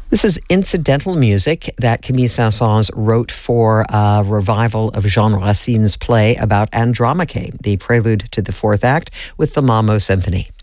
This is incidental music that Camille Saint-Saëns wrote for a revival of Jean Racine's play about Andromache, the prelude to the fourth act with the Mamo Symphony.